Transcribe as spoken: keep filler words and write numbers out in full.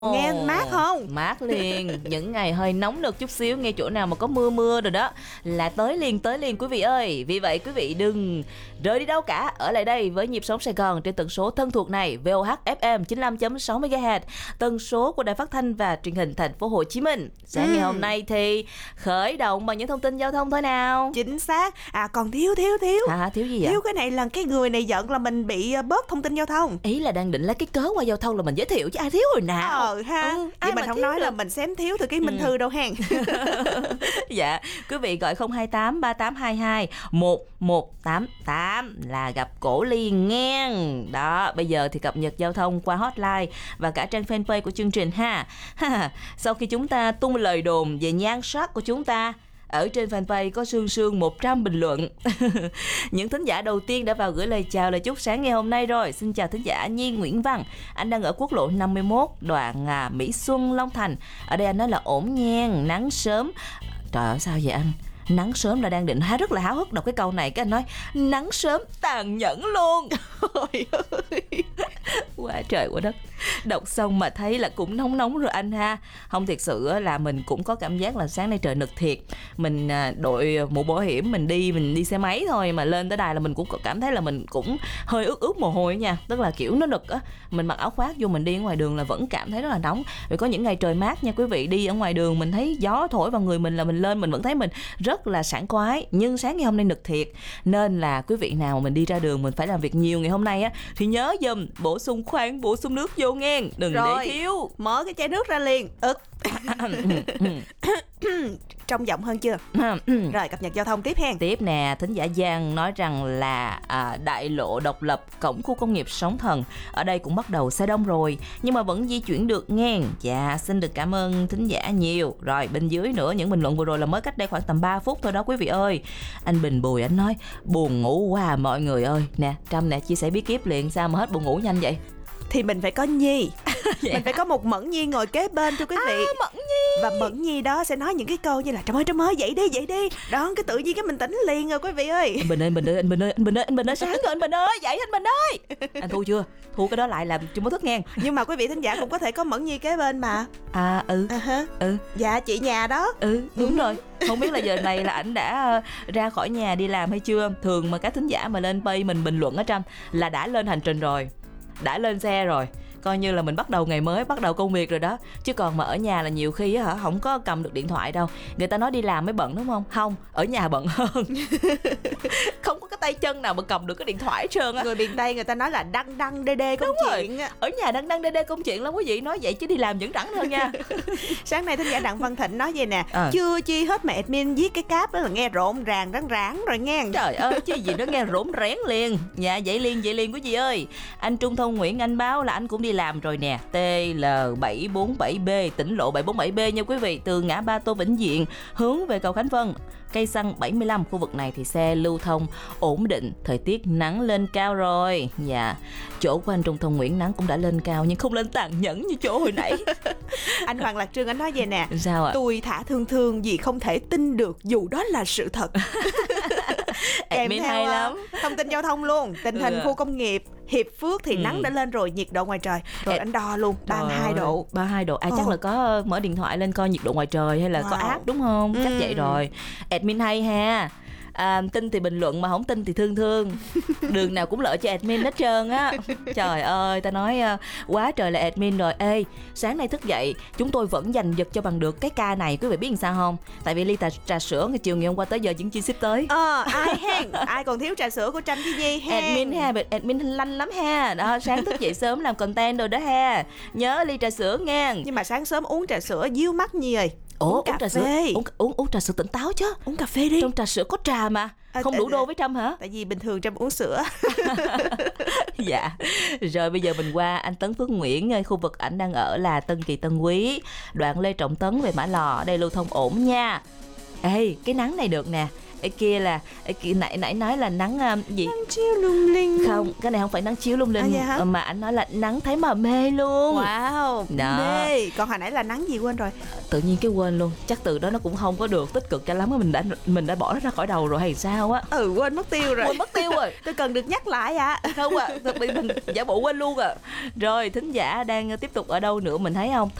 Nghe mát không? Mát liền. Những ngày hơi nóng được chút xíu, nghe chỗ nào mà có mưa mưa rồi đó là tới liền tới liền quý vị ơi. Vì vậy quý vị đừng rời đi đâu cả, ở lại đây với Nhịp Sống Sài Gòn trên tần số thân thuộc này, vê o hát ép em chín mươi lăm phẩy sáu mê ga héc, tần số của Đài Phát thanh và Truyền hình Thành phố Hồ Chí Minh. Sáng ừ. ngày hôm nay thì khởi động bằng những thông tin giao thông thôi nào. Chính xác. À còn thiếu thiếu thiếu. À thiếu gì vậy? Thiếu cái này là cái người này giận là mình bị bớt thông tin giao thông. Ý là đang định lấy cái cớ qua giao thông là mình giới thiệu chứ ai thiếu hồi nào. Ờ ha. Ừ, ai mình không nói được là mình xém thiếu từ cái minh ừ. thư đâu hen. Dạ, quý vị gọi không hai tám ba tám hai hai một một tám tám là gặp cổ liền nghe. Đó, bây giờ thì cập nhật giao thông qua hotline và cả trang fanpage của chương trình ha. Sau khi chúng ta tung lời đồn về nhan sắc của chúng ta, ở trên fanpage có sương sương một trăm bình luận. Những thính giả đầu tiên đã vào gửi lời chào, lời chúc sáng ngày hôm nay rồi. Xin chào thính giả Nhi Nguyễn Văn. Anh đang ở quốc lộ năm mươi mốt, đoạn à, Mỹ Xuân, Long Thành. Ở đây anh nói là ổn nhen, nắng sớm. Trời ơi sao vậy anh? Nắng sớm là đang định há rất là háo hức đọc cái câu này, cái anh nói nắng sớm tàn nhẫn luôn. Ôi ơi, quá trời quá đất. Đọc xong mà thấy là cũng nóng nóng rồi anh ha. Không, thiệt sự là mình cũng có cảm giác là sáng nay trời nực thiệt. Mình đội mũ bảo hiểm, mình đi mình đi xe máy thôi mà lên tới đài là mình cũng cảm thấy là mình cũng hơi ướt ướt mồ hôi nha. Tức là kiểu nó nực á. Mình mặc áo khoác vô mình đi ở ngoài đường là vẫn cảm thấy rất là nóng. Vì có những ngày trời mát nha quý vị, đi ở ngoài đường mình thấy gió thổi vào người mình là mình lên mình vẫn thấy mình rất là sảng khoái. Nhưng sáng ngày hôm nay nực thiệt, nên là quý vị nào mình đi ra đường mình phải làm việc nhiều ngày hôm nay á thì nhớ giùm bổ sung khoáng, bổ sung nước vô nghe, đừng rồi, để thiếu. Mở cái chai nước ra liền. ức Trong giọng hơn chưa? Rồi cập nhật giao thông tiếp hen. Tiếp nè, thính giả Giang nói rằng là à, đại lộ Độc Lập, cổng khu công nghiệp Sóng Thần ở đây cũng bắt đầu xe đông rồi, nhưng mà vẫn di chuyển được nghe. Dạ, xin được cảm ơn thính giả nhiều. Rồi bên dưới nữa, những bình luận vừa rồi là mới cách đây khoảng tầm ba phút thôi đó quý vị ơi. Anh Bình Bùi anh nói buồn ngủ quá à, mọi người ơi. Nè, Trâm nè, chia sẻ bí kíp liền, sao mà hết buồn ngủ nhanh vậy? Thì mình phải có Nhi. Mình phải có một Mẫn Nhi ngồi kế bên thưa quý vị. À, Mẫn Nhi. Và Mẫn Nhi đó sẽ nói những cái câu như là Trâm ơi Trâm ơi dậy đi dậy đi. Đó, cái tự nhiên cái mình tỉnh liền rồi quý vị ơi. Anh Bình ơi, anh Bình ơi, anh Bình ơi, anh Bình ơi, anh Bình ơi, sáng rồi anh Bình ơi, dậy anh Bình ơi. Anh thu chưa? Thu cái đó lại làm chung mới thức nghe. Nhưng mà quý vị thính giả cũng có thể có Mẫn Nhi kế bên mà. À ừ. À hả? Ừ. Dạ chị nhà đó. Ừ, đúng rồi. Không biết là giờ này là ảnh đã ra khỏi nhà đi làm hay chưa. Thường mà các thính giả mà lên page mình bình luận ở Trâm là đã lên hành trình rồi, đã lên xe rồi, coi như là mình bắt đầu ngày mới, bắt đầu công việc rồi đó. Chứ còn mà ở nhà là nhiều khi á hả, không có cầm được điện thoại đâu. Người ta nói đi làm mới bận đúng không? Không, ở nhà bận hơn. Không có cái tay chân nào mà cầm được cái điện thoại hết trơn á. Người miền Tây người ta nói là đăng đăng đê đê công đúng chuyện rồi. Ở nhà đăng đăng đê đê công chuyện lắm quý vị. Nói vậy chứ đi làm vẫn rắn hơn nha. Sáng nay thính giả Đặng Văn Thịnh nói vậy nè, à. chưa chi hết mà admin viết cái cáp đó là nghe rộn ràng rắn ráng rồi nghe. Trời ơi, chứ gì nó nghe rỗn rén liền. Dạ vậy liền vậy liền quý vị ơi. Anh Trung Thông Nguyễn anh báo là anh cũng đi làm rồi nè. T L bảy bốn bảy B, tỉnh lộ bảy bốn bảy B nha quý vị, từ ngã ba Tô Vĩnh Diện hướng về cầu Khánh Vân, cây xăng bảy mươi lăm. Khu vực này thì xe lưu thông ổn định, thời tiết nắng lên cao rồi. Dạ, chỗ của anh Trung Thông Nguyễn nắng cũng đã lên cao nhưng không lên tàn nhẫn như chỗ hồi nãy. Anh Hoàng Lạc Trương anh nói vậy nè, sao ạ? Tôi thả thương thương vì không thể tin được dù đó là sự thật. Kèm theo hay lắm. Thông tin giao thông luôn. Tình hình ừ. khu công nghiệp Hiệp Phước thì ừ. nắng đã lên rồi, nhiệt độ ngoài trời rồi anh đo luôn ba mươi hai độ. ba mươi hai độ. À chắc là có mở điện thoại lên coi nhiệt độ ngoài trời hay là wow. có app đúng không? Ừ. Chắc vậy rồi. Admin hay ha. À, tin thì bình luận mà không tin thì thương thương. Đường nào cũng lợi cho admin hết trơn á. Trời ơi, ta nói uh, quá trời là admin rồi. Ê, sáng nay thức dậy chúng tôi vẫn giành giật cho bằng được cái ca này. Quý vị biết làm sao không? Tại vì ly trà, trà sữa ngày chiều ngày hôm qua tới giờ vẫn chưa ship tới. Ờ, ai hen? Ai còn thiếu trà sữa của Trâm chứ gì hen? Admin ha, admin lanh lắm ha. Đó, sáng thức dậy sớm làm content rồi đó ha. Nhớ ly trà sữa nghe. Nhưng mà sáng sớm uống trà sữa díu mắt Nhi ơi. Ủa, uống, uống trà sữa uống, uống uống trà sữa tỉnh táo chứ. Uống cà phê đi. Trong trà sữa có trà mà. À, không đủ đô với Trâm hả? Tại vì bình thường Trâm uống sữa. Dạ. Rồi bây giờ mình qua anh Tấn Phước Nguyễn, khu vực ảnh đang ở là Tân Kỳ Tân Quý, đoạn Lê Trọng Tấn về Mã Lò, ở đây lưu thông ổn nha. Ê, cái nắng này được nè. Cái kia là cái kia nãy nãy nói là nắng uh, gì? Nắng chiếu lung linh. Không, cái này không phải nắng chiếu lung linh, à, mà anh nói là nắng thấy mà mê luôn. Wow, đó. Mê. Còn hồi nãy là nắng gì quên rồi. Tự nhiên cái quên luôn. Chắc từ đó nó cũng không có được tích cực cho lắm, mình đã mình đã bỏ nó ra khỏi đầu rồi hay sao á. Ừ, quên mất tiêu rồi. Quên mất tiêu rồi. Tôi cần được nhắc lại ạ. À. Không ạ, à, mình giả bộ quên luôn à. Rồi thính giả đang tiếp tục ở đâu nữa mình thấy không?